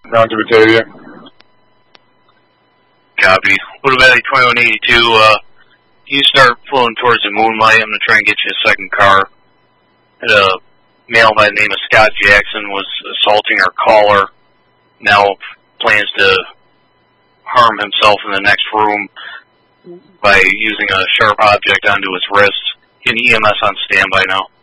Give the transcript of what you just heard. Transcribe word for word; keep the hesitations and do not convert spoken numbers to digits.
Down to Batavia. Copy. Little Valley twenty-one eighty-two, uh, you start flowing towards the Moonlight. I'm going to try and get you a second car. Had a male by the name of Scott Jackson was assaulting our caller. Now plans to harm himself in the next room by using a sharp object onto his wrist. An E M S on standby now.